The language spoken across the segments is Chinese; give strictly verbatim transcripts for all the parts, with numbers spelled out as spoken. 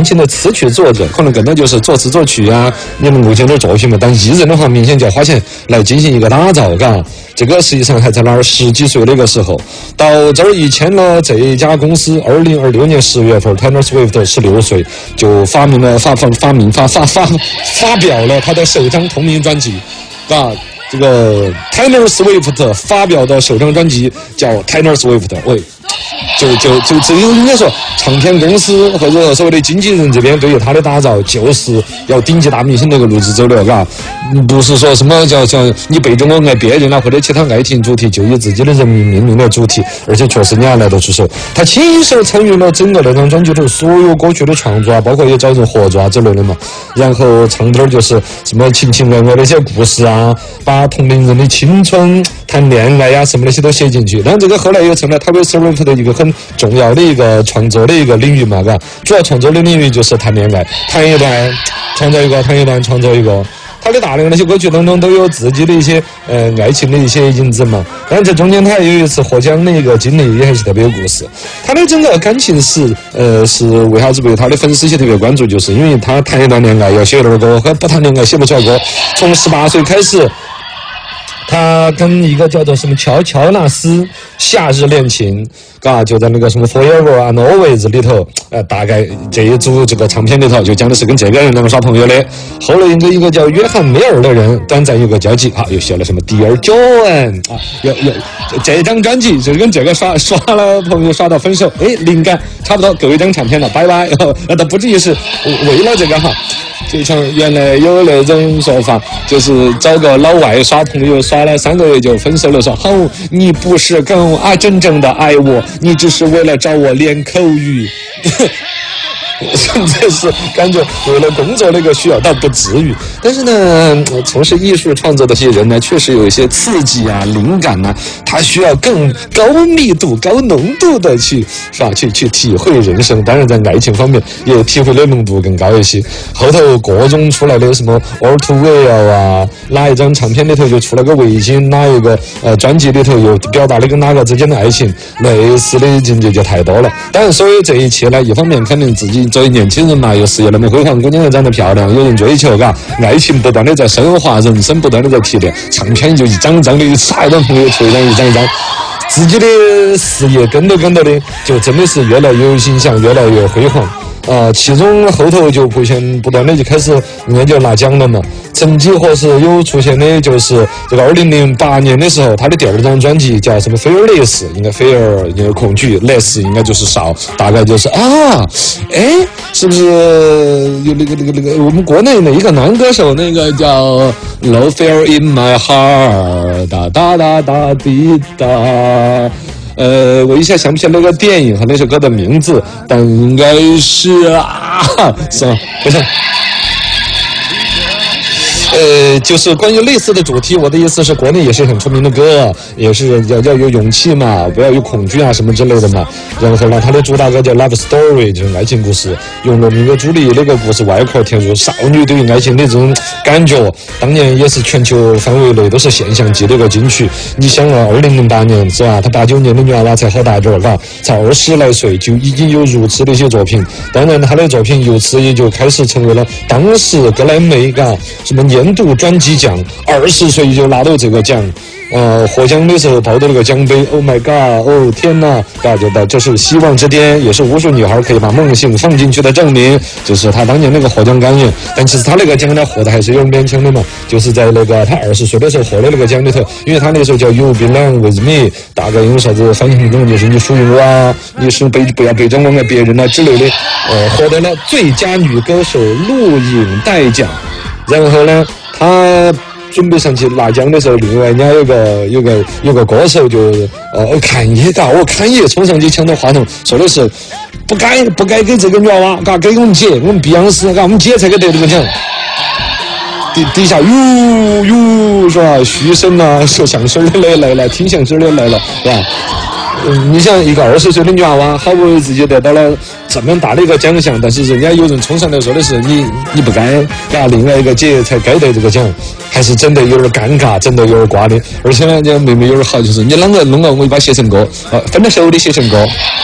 轻的词曲作者，可能更多就是作词作曲啊，你能够有点作品嘛。但艺人的话，明显就要花钱来进行一个打造，嘎。这个实际上还在那儿十几岁那个时候，到这儿一签了这一家公司，二零二六年十月份 ，Taylor Swift 十六岁就发明了发发发明发发发发表了他的首张同名专辑，啊。这个 Taylor Swift 发表的首张专辑叫 Taylor Swift， 喂，就就就只有应该说，唱片公司或者所谓的经纪人这边对于他的打造，就是要顶级大明星那个路子走了，嘎，不是说什么叫叫你背着我爱别人啊，或者其他爱情主题，就以自己的人民命名的主题，而且确实你还来得出手，他亲手参与了整个那张专辑的所有歌曲的创作啊，包括也找人合作啊之类的嘛，然后唱点就是什么情情爱爱的一些故事啊，把同龄人的青春、谈恋爱呀、啊、什么那些都写进去。但这个后来又成了Taylor Swift的一个很重要的一个创作的一个领域嘛，嘎。主要创作的领域就是谈恋爱，谈一段创作一个，谈一段创作一个。他的大量那些歌曲当中都有自己的一些呃爱情的一些影子嘛。但这中间他也有一次获奖的一个经历，也还是特别有故事。他的整个感情史，呃，是为啥子被他的粉丝些特别关注？就是因为他谈一段恋爱要写一段歌，和不谈恋爱写不出来歌。从十八岁开始。他跟一个叫做什么乔乔纳斯夏日恋情，嘎，就在那个什么 Forever and Always 里头，呃，大概这一组这个唱片里头就讲的是跟这个人两个耍朋友的。后来跟一个叫约翰梅尔的人短暂有个交集，啊，又写了什么 Dear John 啊，有有这张专辑就跟这个耍耍了朋友耍到分手，哎，灵感差不多够一张唱片了，拜拜。那倒不至于是为了这个哈。就像原来有那种说法，就是找个老外耍朋友耍了三个月就分手了，说好你不是跟啊真正的爱我，你只是为了找我练口语。甚至是感觉为了工作那个需要，倒不至于。但是呢，从事艺术创作的这些人呢，确实有一些刺激啊、灵感啊，他需要更高密度、高浓度的去是吧？去去体会人生。当然，在爱情方面也体会的浓度更高一些。后头各种出来的什么 All Too Well 啊，哪一张唱片里头就出了个围巾，哪一个呃专辑里头又表达了跟哪个之间的爱情，类似的情节就太多了。当然，所有这一切呢，一方面肯定自己。作为年轻人嘛，又事业那么辉煌，姑娘又长得漂亮，有人追求，嘎，爱情不断的在升华，人生不断的在提炼，唱片就一张张的，啥样朋友推上一张一张，自己的事业跟着跟着的，就真的是越来越有形象，越来越辉煌。呃，其中后头就不现不断的就开始人家就拿奖了嘛。曾几何时有出现的就是这个二零零八年的时候，他的第二张专辑叫什么 Fearless， 应该 Fear 应该恐惧 ，less 应该就是少，大概就是啊，哎，是不是有那个那个那个我们国内的一个男歌手，那个叫 No Fear in My Heart， 哒哒哒哒滴哒。呃，我一下想不起来那个电影和那首歌的名字，但应该是啊，是吗？不是。呃，就是关于类似的主题，我的意思是，国内也是很出名的歌，也是要要有勇气嘛，不要有恐惧啊什么之类的嘛。然后呢，他的主打歌叫 Love Story， 就是爱情故事，用了那个朱莉那个故事外壳填入少女对于爱情的这种感觉，当年也是全球范围内都是现象级的一个金曲。你想啊，二零零八年是吧？他八九年的女娃娃才好大点儿，嘎，才二十来岁就已经有如此的一些作品。当然，他的作品由此也就开始成为了当时格莱美嘎什么年度专辑奖，二十岁就拿到这个奖，呃，获奖的时候抱着那个奖杯 ，Oh my God， 哦天哪，大家觉得这是希望之巅，也是无数女孩可以把梦想放进去的证明，就是他当年那个获奖感言。但其实他那个奖呢，获的还是有点勉强的嘛，就是在那个他二十岁的时候获的那个奖里头，因为他那时候叫 You Belong With Me， 大概用啥子翻译成中文就是你属于我啊，你是背不要背着我爱别人啊之类的，呃，获得了最佳女歌手录影带奖。然后呢，他准备上去拿奖的时候，另外人家有个有个有个歌手就呃看一嘎，我看一冲上去抢到话筒，说的是不该不该给这个女娃娃，嘎，给我们姐，我们碧昂斯，嘎，我们姐才给得这个奖。底底下哟哟是吧？嘘声啊，说相声的来来了，听相声的来了，是吧？嗯，你想一个二十岁的女娃娃，好不容易自己得到了这么大的一个奖项，但是人家有人冲上来说的是你你不该，啊，另外一个姐才该得这个奖，还是真的有点尴尬，真的有点瓜的。而且呢，人家妹妹有点好，就是你啷个弄了，我就把写成歌，啊，分了手的写成歌。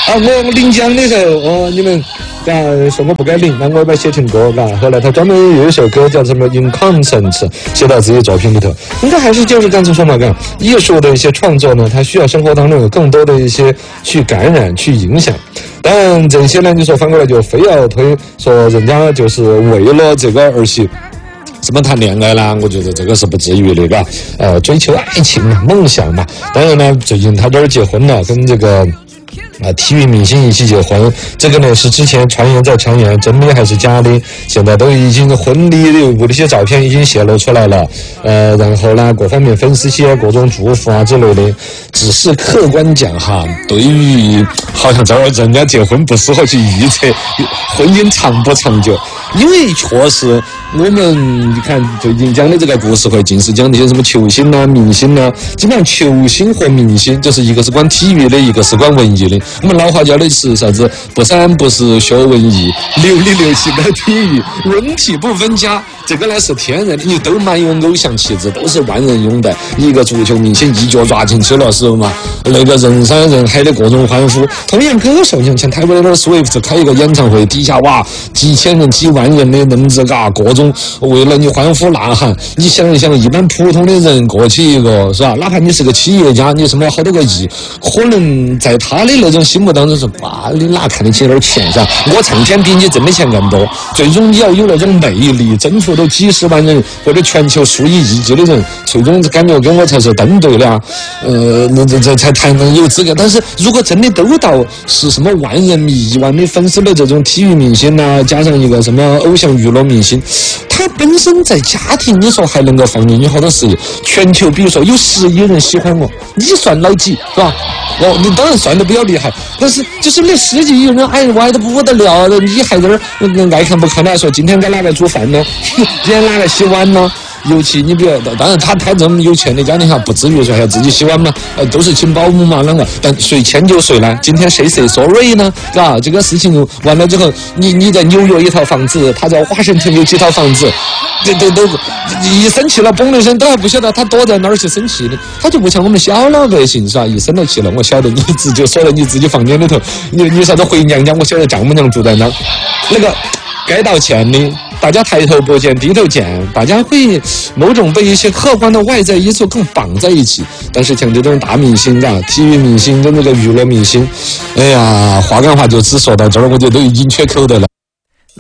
啊，我领奖的时候，哦，你们啊说我不该领，那我把它写成歌，嘎。后来他专门有一首歌叫什么《In Conscience》，写到自己作品里头。应该还是就是刚才说嘛，嘎，艺术的一些创作呢，它需要生活当中有更多的一些去感染、去影响。但这些呢，你说反过来就非要推说人家就是为了这个而去。怎么谈恋爱啦？我觉得这个是不至于的，嘎。呃，追求爱情嘛，梦想嘛。当然呢，最近他这儿结婚了，跟这个。啊，体育明星一起结婚，这个呢是之前传言在传言，真的还是假的？现在都已经婚礼的那些照片已经泄露出来了，呃，然后呢，各方面粉丝些各种祝福啊之类的。只是客观讲哈，对于好像这儿人家结婚不适合去预测婚姻长不长久，因为确实我们你看最近讲的这个故事会，尽是讲那些什么球星啊、明星啊，基本上球星和明星就是一个是管体育的，一个是管文艺的。我们老话教的是啥子？不三不四学文艺，流里流气搞体育，文体不分家。这个呢是天然的，你都蛮有偶像气质，都是万人拥戴。一个足球明星一脚抓进去了，是嘛？那个人山人海的各种欢呼。同样歌手，像像泰勒·斯威夫特开一个演唱会，底下哇几千人、几万人的人子嘎，各种为了你欢呼呐喊。你想一想，一般普通的人过去一个是吧？哪怕你是个企业家，你什么好多个亿，可能在他的那种心目当中是哇，你哪看得起点钱噻？我唱片比你挣的钱更多。最终你要有那种魅力，征服到几十万人或者全球数以亿计的人，最终感觉跟我才是登对了。呃，那这这才才能有资格。但是如果真的都到是什么万人迷、亿万的粉丝的这种体育明星啊，加上一个什么偶像娱乐明星，他本身在家庭，你说还能够放进去好多事业？全球比如说有十亿人喜欢我，你算老几是吧？哦，你当然算得比较厉害，但是就是那十几亿人，哎，歪得不得了，你还在那儿爱看不看的说今天该哪来煮饭呢？今天哪来洗碗呢？尤其你比如，当然他他这么有钱的家庭哈，不至于说还要自己洗碗嘛，呃，都是请保姆嘛，啷个？但谁迁就谁呢？今天谁谁 sorry 呢？嘎，这个事情完了之后，你你在纽约一套房子，他在华盛顿有几套房子，这这都一生气了，嘣的一声都还不晓得他躲在哪儿去生气的，他就不像我们小老百姓是吧？一生了气了，我晓得你自己锁在你自己房间里头，你你啥子回娘家，我晓得丈母娘住在哪儿，那个该道歉的。大家抬头不见低头见，大家会某种被一些客观的外在因素更绑在一起。但是像这种大明星啊，体育明星跟这个娱乐明星，哎呀，话赶话就只说到这儿，我就都已经缺口的了。